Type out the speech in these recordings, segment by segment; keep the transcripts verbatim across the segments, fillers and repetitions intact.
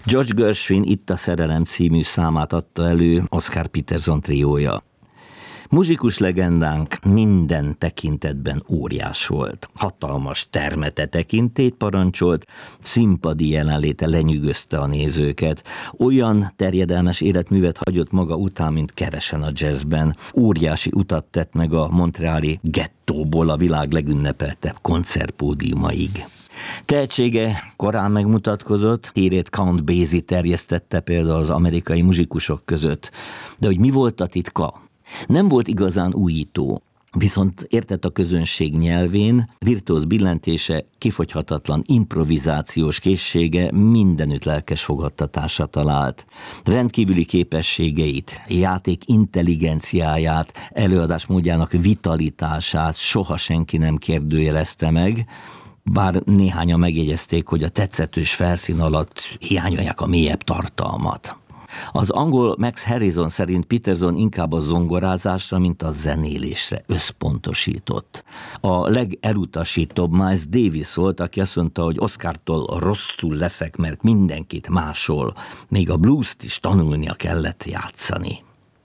George Gershwin Itt a szerelem című számát adta elő Oscar Peterson triója. Muzsikus legendánk minden tekintetben óriás volt. Hatalmas termete tekintélyt parancsolt, színpadi jelenléte lenyűgözte a nézőket. Olyan terjedelmes életművet hagyott maga után, mint kevesen a jazzben. Óriási utat tett meg a montreali gettóból a világ legünnepeltebb koncertpódiumaig. Tehetsége korán megmutatkozott, hírét Count Basie terjesztette például az amerikai muzsikusok között. De hogy mi volt a titka? Nem volt igazán újító, viszont értett a közönség nyelvén, virtuóz billentése, kifogyhatatlan improvizációs készsége mindenütt lelkes fogadtatásra talált. Rendkívüli képességeit, játék intelligenciáját, előadásmódjának vitalitását soha senki nem kérdőjelezte meg, bár néhányan megjegyezték, hogy a tetszetős felszín alatt hiányolják a mélyebb tartalmat. Az angol Max Harrison szerint Peterson inkább a zongorázásra, mint a zenélésre összpontosított. A legelutasítóbb Miles Davis volt, aki azt mondta, hogy Oscartól rosszul leszek, mert mindenkit másol, még a bluest is tanulnia kellett játszani.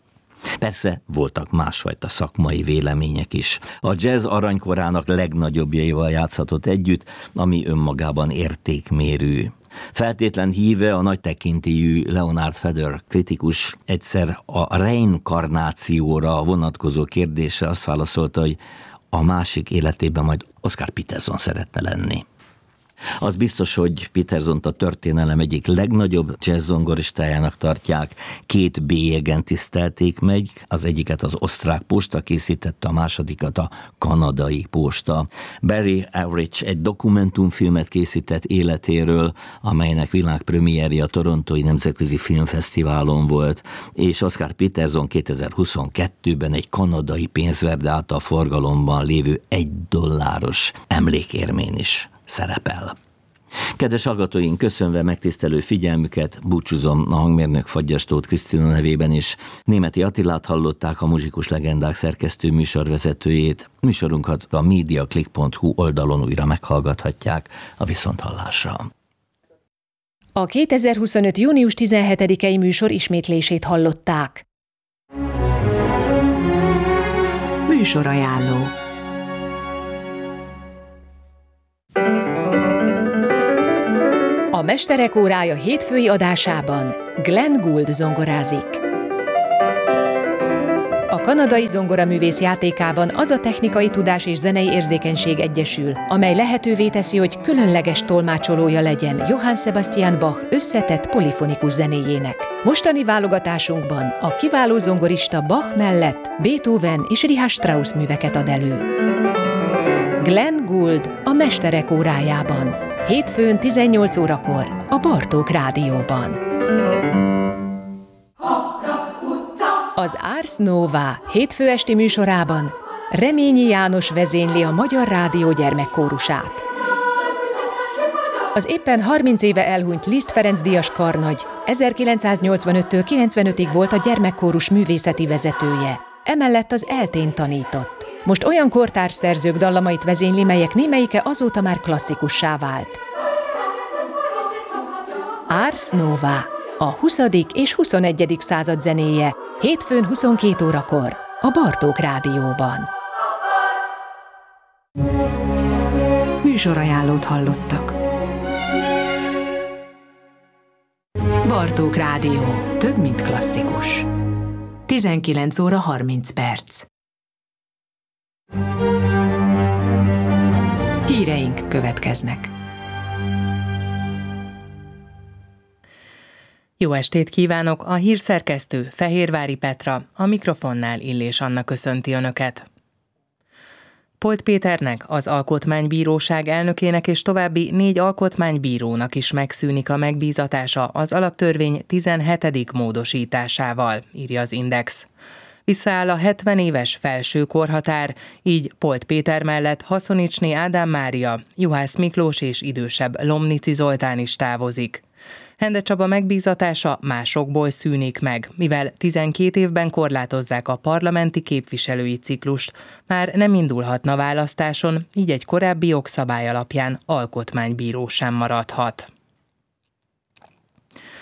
Persze voltak másfajta szakmai vélemények is. A jazz aranykorának legnagyobbjaival játszhatott együtt, ami önmagában értékmérő. Feltétlen híve a nagy tekintélyű Leonard Feather kritikus egyszer a reinkarnációra vonatkozó kérdésre azt válaszolta, hogy a másik életében majd Oscar Peterson szeretne lenni. Az biztos, hogy Petersont a történelem egyik legnagyobb jazz zongoristájának tartják, két bélyegen tisztelték meg, az egyiket az osztrák posta készítette, a másodikat a kanadai posta. Barry Average egy dokumentumfilmet készített életéről, amelynek világpremierje a Torontói Nemzetközi Filmfesztiválon volt, és Oscar Peterson kétezer-huszonkettőben egy kanadai pénzverde által forgalomban lévő egy dolláros emlékérmén is szerepel. Kedves hallgatóink, köszönve megtisztelő figyelmüket, búcsúzom a hangmérnök Fagyastót Krisztina nevében is. Németi Attilát hallották, a Muzsikus Legendák szerkesztő műsorvezetőjét. Műsorunkat a mediaclick pont hu oldalon újra meghallgathatják. A viszonthallásra. A kétezer-huszonöt. június tizenhetedikei műsor ismétlését hallották. Műsorajánló. A Mesterek órája hétfői adásában Glenn Gould zongorázik. A kanadai zongoraművész játékában az a technikai tudás és zenei érzékenység egyesül, amely lehetővé teszi, hogy különleges tolmácsolója legyen Johann Sebastian Bach összetett polifonikus zenéjének. Mostani válogatásunkban a kiváló zongorista Bach mellett Beethoven és Richard Strauss műveket ad elő. Glenn Gould a Mesterek órájában. Hétfőn tizennyolc órakor a Bartók Rádióban. Az Ars Nova hétfő esti műsorában Reményi János vezényli a Magyar Rádió gyermekkórusát. Az éppen harminc éve elhunyt Liszt Ferenc díjas karnagy ezerkilencszáznyolcvanöttől kilencvenötig volt a gyermekkórus művészeti vezetője. Emellett az eltén tanított. Most olyan kortárs szerzők dallamait vezényli, melyek némelyike azóta már klasszikussá vált. Ars Nova, a huszadik és huszonegyedik század zenéje, hétfőn huszonkét órakor, a Bartók Rádióban. Műsorajánlót hallottak. Bartók Rádió, több mint klasszikus. tizenkilenc óra harminc perc. Híreink következnek. Jó estét kívánok! A hírszerkesztő Fehérvári Petra, a mikrofonnál Illés Anna köszönti Önöket. Polt Péternek, az Alkotmánybíróság elnökének és további négy alkotmánybírónak is megszűnik a megbízatása az alaptörvény tizenhetedik módosításával, írja az Index. Visszaáll a hetven éves felső korhatár, így Polt Péter mellett Haszonicsné Ádám Mária, Juhász Miklós és idősebb Lomnici Zoltán is távozik. Hende Csaba megbízatása másokból szűnik meg, mivel tizenkét évben korlátozzák a parlamenti képviselői ciklust, már nem indulhatna választáson, így egy korábbi jogszabály alapján alkotmánybíró sem maradhat.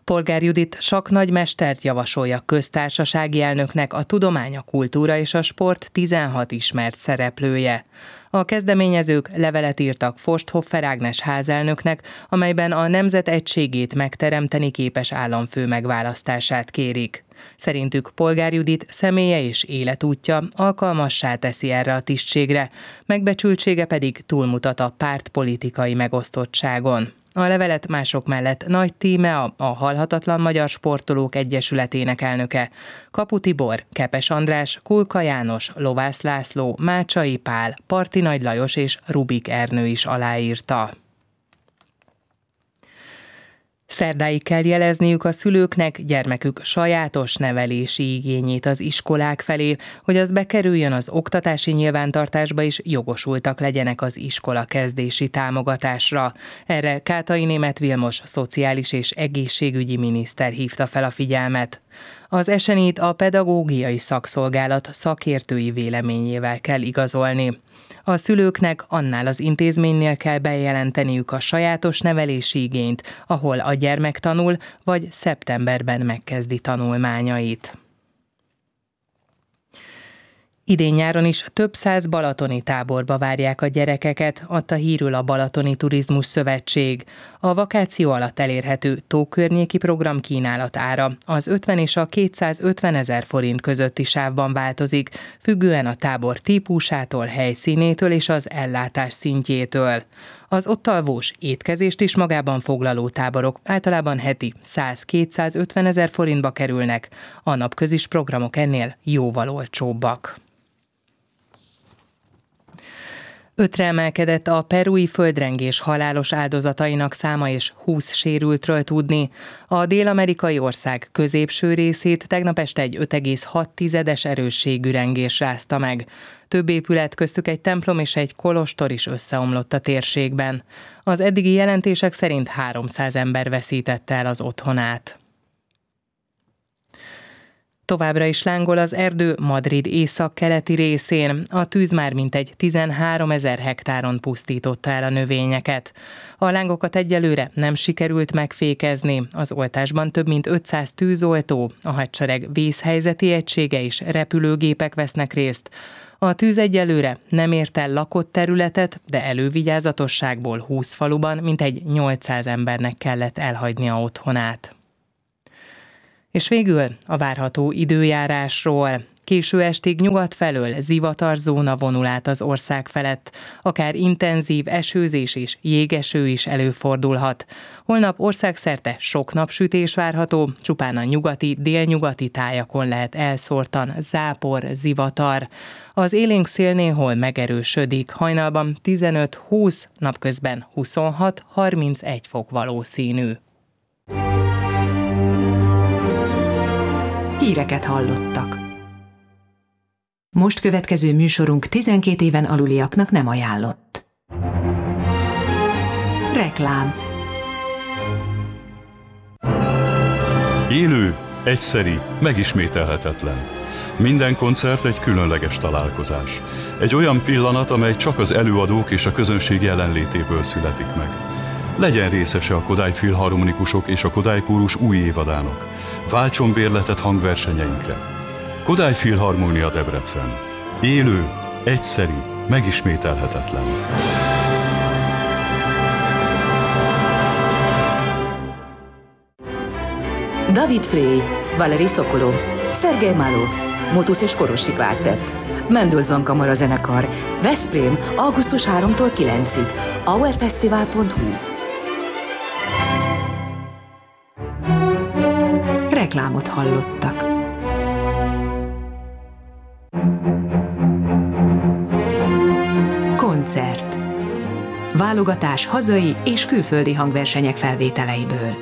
Polgár Judit saknagymestert javasolja köztársasági elnöknek a tudomány, a kultúra és a sport tizenhat ismert szereplője. A kezdeményezők levelet írtak Forsthoffer Ágnes házelnöknek, amelyben a nemzet egységét megteremteni képes államfő megválasztását kérik. Szerintük Polgár Judit személye és életútja alkalmassá teszi erre a tisztségre, megbecsültsége pedig túlmutat a pártpolitikai megosztottságon. A levelet mások mellett Nagy Tíme, a, a Halhatatlan Magyar Sportolók Egyesületének elnöke, Kapu Tibor, Kepes András, Kulka János, Lovász László, Mácsai Pál, Parti Nagy Lajos és Rubik Ernő is aláírta. Szerdáig kell jelezniük a szülőknek gyermekük sajátos nevelési igényét az iskolák felé, hogy az bekerüljön az oktatási nyilvántartásba is, jogosultak legyenek az iskola kezdési támogatásra. Erre Kátai Németh Vilmos szociális és egészségügyi miniszter hívta fel a figyelmet. Az esenyt a pedagógiai szakszolgálat szakértői véleményével kell igazolni. A szülőknek annál az intézménynél kell bejelenteniük a sajátos nevelési igényt, ahol a gyermek tanul, vagy szeptemberben megkezdi tanulmányait. Idén-nyáron is több száz balatoni táborba várják a gyerekeket, adta hírül a Balatoni Turizmus Szövetség. A vakáció alatt elérhető tókörnyéki program kínálat ára az ötven és a kétszázötven ezer forint közötti sávban változik, függően a tábor típusától, helyszínétől és az ellátás szintjétől. Az ott alvós étkezést is magában foglaló táborok általában heti száz-kétszázötven ezer forintba kerülnek, a napközis programok ennél jóval olcsóbbak. Ötre emelkedett a perui földrengés halálos áldozatainak száma és húsz sérültről tudni. A dél-amerikai ország középső részét tegnap este egy öt egész hat tizedes erősségű rengés rázta meg. Több épület, köztük egy templom és egy kolostor is összeomlott a térségben. Az eddigi jelentések szerint háromszáz ember veszítette el az otthonát. Továbbra is lángol az erdő Madrid északkeleti részén. A tűz már mintegy tizenháromezer hektáron pusztította el a növényeket. A lángokat egyelőre nem sikerült megfékezni. Az oltásban több mint ötszáz tűzoltó, a hadsereg vészhelyzeti egysége és repülőgépek vesznek részt. A tűz egyelőre nem ért el lakott területet, de elővigyázatosságból húsz faluban mintegy nyolcszáz embernek kellett elhagynia otthonát. És végül a várható időjárásról. Késő estig nyugat felől zivatarzóna vonul át az ország felett, akár intenzív esőzés és jégeső is előfordulhat. Holnap országszerte sok napsütés várható, csupán a nyugati, délnyugati tájakon lehet elszórtan zápor, zivatar. Az élénk szél néhol megerősödik, hajnalban tizenöt-húsz, napközben huszonhat-harmincegy fok valószínű. Híreket hallottak. Most következő műsorunk tizenkét éven aluliaknak nem ajánlott. Reklám. Élő, egyszeri, megismételhetetlen. Minden koncert egy különleges találkozás. Egy olyan pillanat, amely csak az előadók és a közönség jelenlétéből születik meg. Legyen részese a Kodály Filharmonikusok és a Kodály Kórus új évadának. Váltson bérletet hangversenyeinkre. Kodály Filharmónia Debrecen. Élő, egyszeri, megismételhetetlen. David Frey, Valeri Szokolov, Szergej Málov, Motusz és Korosi Kvártett, Mendelssohn Kamara Zenekar, Veszprém, augusztus harmadikától kilencedikéig, hourfestival pont hu. Reklámot hallottak. Koncert. Válogatás hazai és külföldi hangversenyek felvételeiből.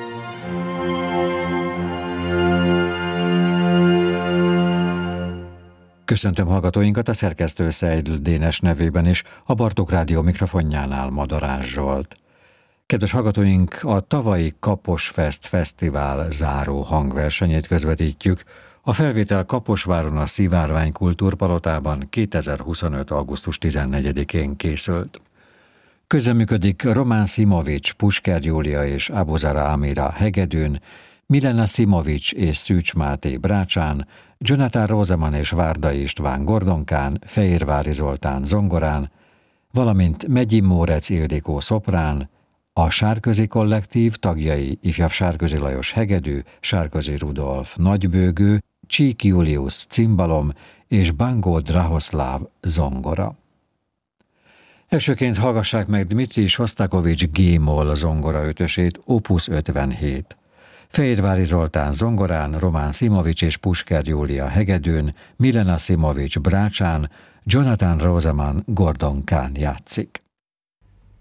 Köszöntöm hallgatóinkat a szerkesztő Seidl Dénes nevében is, a Bartók Rádió mikrofonjánál Madarás Zsolt. Kedves hallgatóink, a tavalyi Kaposfest Fesztivál záró hangversenyét közvetítjük. A felvétel Kaposváron a Szivárvány Kultúrpalotában kétezer-huszonöt. augusztus tizennegyedikén készült. Közreműködik Román Szimovics, Pusker Júlia és Abuzara Amira hegedűn, Milena Simovics és Szűcs Máté brácsán, Jonathan Roseman és Várdai István gordonkán, Fehérvári Zoltán zongorán, valamint Megyi Mórec Ildikó szoprán, a Sárközi kollektív tagjai ifjabb Sárközi Lajos hegedű, Sárközi Rudolf nagybőgő, Csík Julius cimbalom és Bangó Drahoszláv zongora. Elsőként hallgassák meg Dmitri Sosztakovics G-moll zongora ötösét, opus ötvenhét. Fehérvári Zoltán zongorán, Román Simovics és Pusker Júlia hegedűn, Milena Simovics brácsán, Jonathan Roseman gordonkán játszik.